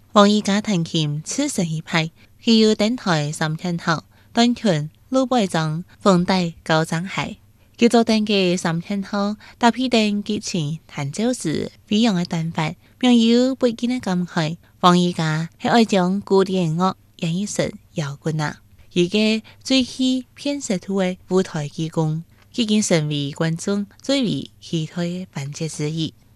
王依家彈琴此神一派，佢有登台3天後，短裙、露背裝、風帶高踭鞋。佢做登嘅3天後，搭配登激情彈奏時飛揚嘅彈法，名有不盡嘅感慨。王依家係愛將古典樂演繹成搖滾啊！而家最起偏食圖嘅舞台技工，已經成為觀眾最為期待嘅環節之一。